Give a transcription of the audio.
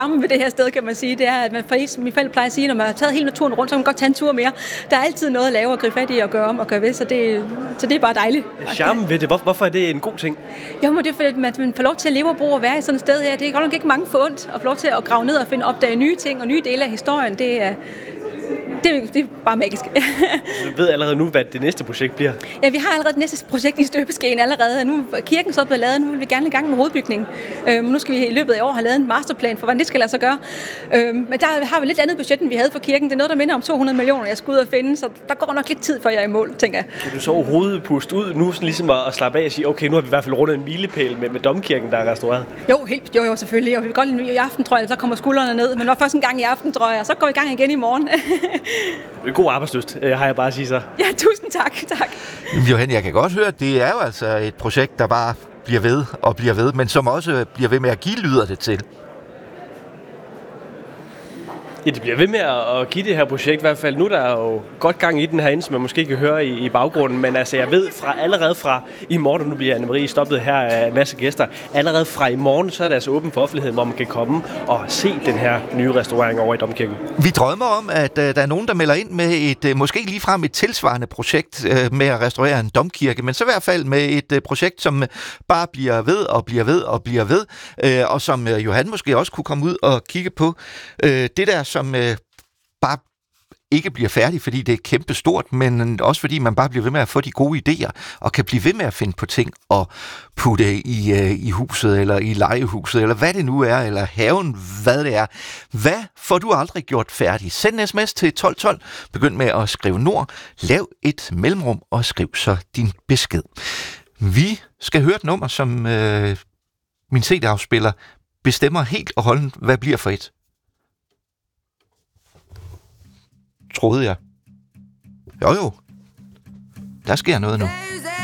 Ved det her sted, kan man sige, det er, at man min forældre plejer at sige, når man har taget hele naturen rundt, så kan man godt tage en tur mere. Der er altid noget at lave og gribe fat i og gøre om og gøre ved, så det er bare dejligt. Charmen ved det, hvorfor er det en god ting? Jo, men det er fordi, at man får lov til at leve og bo og være i sådan et sted her. Det er godt nok ikke mange forundt at få lov til at grave ned og opdage nye ting og nye dele af historien. Det er bare magisk. Du ved allerede nu, hvad det næste projekt bliver? Ja, vi har allerede det næste projekt i støbeskeen allerede. Nu er kirken så blevet lavet, nu vil vi gerne i gang med hovedbygningen. Nu skal vi i løbet af år have lavet en masterplan for, hvordan det skal lade sig gøre. Men der har vi lidt andet budget, end vi havde for kirken. Det er noget, der minder om 200 millioner, jeg skal ud og finde, så der går nok lidt tid, før jeg er i mål, tænker jeg. Kan du så overhovedet puste ud nu, sådan ligesom at slappe af og sige, okay, nu har vi i hvert fald rundet en milepæl med domkirken, der er restaureret? Jo, selvfølgelig. Og vi vil godt i aften, tror jeg, så kommer skuldrene ned. Men når først en gang i aften, tror jeg, så går vi i gang igen i morgen. God arbejdslyst, har jeg bare at sige så. Ja, tusind tak. Johan, jeg kan godt høre, at det er jo altså et projekt, der bare bliver ved og bliver ved, men som også bliver ved med at give, lyder det til. Ja, det bliver ved med at give det her projekt i hvert fald. Nu er der jo godt gang i den herinde, som man måske kan høre i baggrunden, men altså jeg ved allerede fra i morgen, nu bliver Anne-Marie stoppet her af en masse gæster, allerede fra i morgen, så er det altså åben for offentligheden, hvor man kan komme og se den her nye restaurering over i Domkirken. Vi drømmer om, at der er nogen, der melder ind med et, måske ligefrem et tilsvarende projekt med at restaurere en domkirke, men så i hvert fald med et projekt, som bare bliver ved og bliver ved og bliver ved, og som Johan måske også kunne komme ud og kigge på. Det der, som bare ikke bliver færdig, fordi det er kæmpestort, men også fordi man bare bliver ved med at få de gode idéer, og kan blive ved med at finde på ting og putte i huset, eller i legehuset, eller hvad det nu er, eller haven, hvad det er. Hvad får du aldrig gjort færdig? Send en sms til 1212, begynd med at skrive nord, lav et mellemrum, og skriv så din besked. Vi skal høre et nummer, som min CD-afspiller bestemmer helt og holdent, hvad bliver for et. Troede jeg. Jo. Der sker noget nu.